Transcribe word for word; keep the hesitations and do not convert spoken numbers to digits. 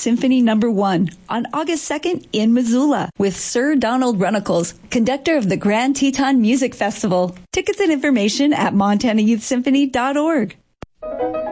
Symphony Number One on August second in Missoula with Sir Donald Runnicles, conductor of the Grand Teton Music Festival. Tickets and information at montana youth symphony dot org.